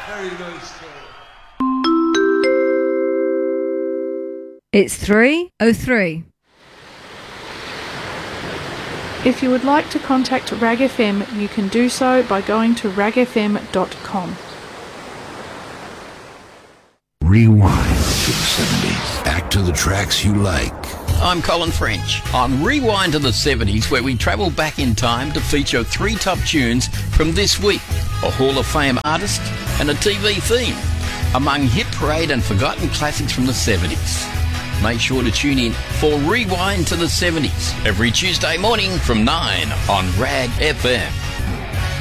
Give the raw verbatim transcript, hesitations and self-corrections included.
Very nice too. It's three oh three. If you would like to contact Rag F M, you can do so by going to rag f m dot com. Rewind to the seventies. Back to the tracks you like. I'm Colin French on Rewind to the seventies, where we travel back in time to feature three top tunes from this week, a Hall of Fame artist and a T V theme, among Hit Parade and forgotten classics from the seventies. Make sure to tune in for Rewind to the seventies every Tuesday morning from nine on Rag F M.